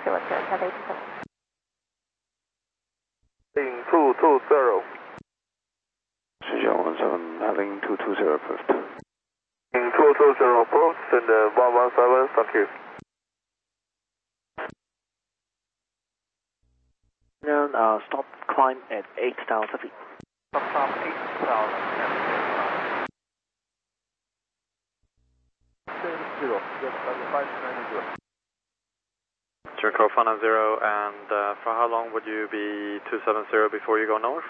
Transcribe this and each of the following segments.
Cathay 27. Heading 220. 3917, heading 220 approved. Heading 220 approved, and 117, thank you. And stop climb at 8,000 feet. Stop climb 8,000. 0, yes, 590. Jericho 590, and for how long would you be 270 before you go north?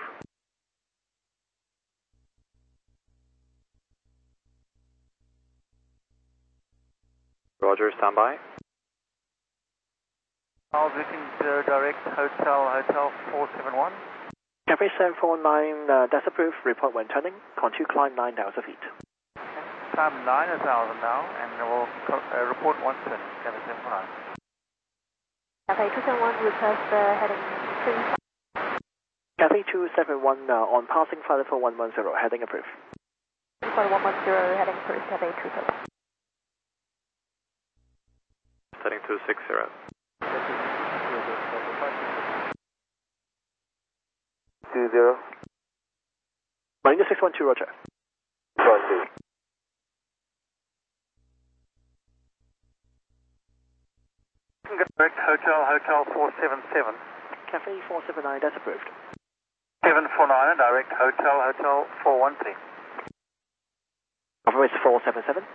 Roger, standby. I'll looking direct hotel 471. Cathay 749, that's approved. Report when turning. Continue climb 9,000 feet. Climb 9,000 now, and we'll report once turning. Cathay 749. Cathay 271, request heading 3. Cathay 271 on passing flight level 110, heading approved. Flight 110, heading approved, Cathay 271. Heading 260. 20. Marina 612, roger. 20. Direct hotel 477. Cathay 479, that's approved. 749, direct hotel 413. Emirates 477.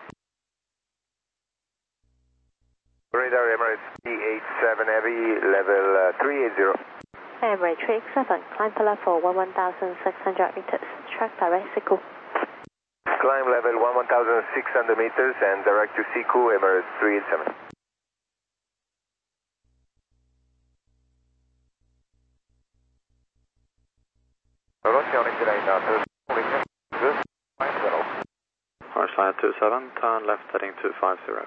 Radar Emirates D87 Heavy, level 380. Emirates 387, climb to level 11,600 meters. Track direct Siku. Climb level 11,600 meters and direct to Siku, Emirates 387. Harshline 27, turn left heading 250.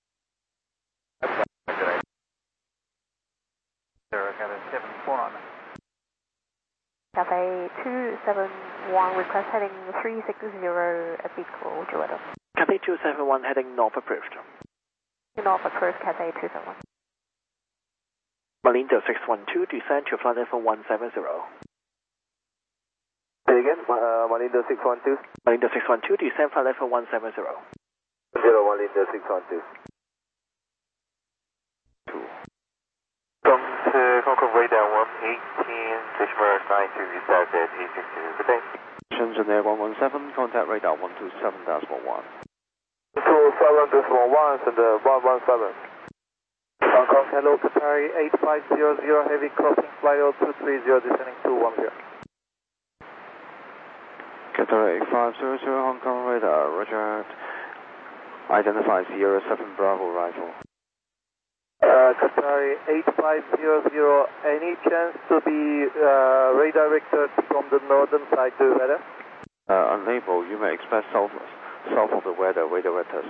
Cathay 271, request heading 360 at Eco, Gillette. Cathay 271, heading north approved. North approved, Cathay 271. Malindo 612, descend to flight level 170. Say again, Malindo 612. Malindo 612, descend flight level 170. 0, Malindo 612. Concord radar 118, Fishmer 92, you started 862, good day. Shenzhen Air 117, contact radar 127.1. 227.1 and 117. Hong Kong, hello, Qatari 8500, heavy crossing flight 230, descending 210. Qatar 8500, Hong Kong radar, roger. Identify Sierra 7 Bravo rifle. Qatari 8500, any chance to be redirected from the northern side to weather? Unable, you may expect south of the weather, redirect us.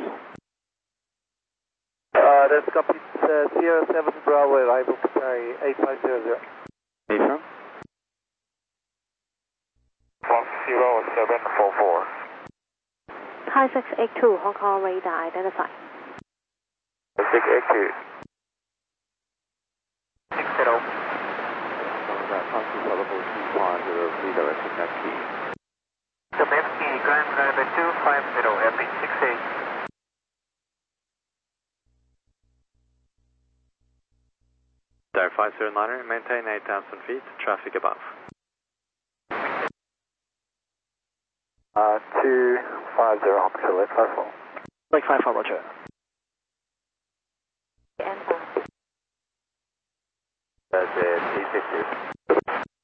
That's copy, Sierra 7 Bravo arrival, Qatari 8500. Affirm. 10744. Hi 682, Hong Kong radar identified. 682. 60. Passing flight level 250, redirecting that key. WFT, climb level 250, heading 68. There 509er, maintain 8,000 feet, traffic above. 250, Oxford, Lake 54. Lake 54, roger. That's it,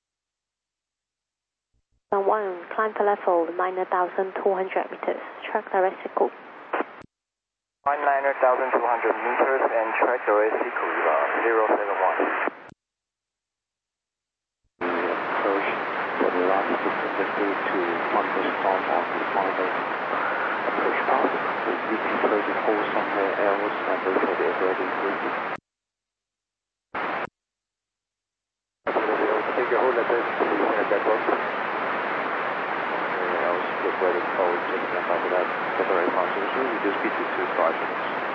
1, climb to level 9,200 meters. Track direct Siku. 9,200 meters and track direct Siku 071. Approach for the last 650 to thunderstorm on the final approach path. We prefer to hold somewhere else and wait for the airborne briefing. Take your hold at this, and that works. Else get ready for just after that, Qatar 8500, reduce speed to 25 minutes.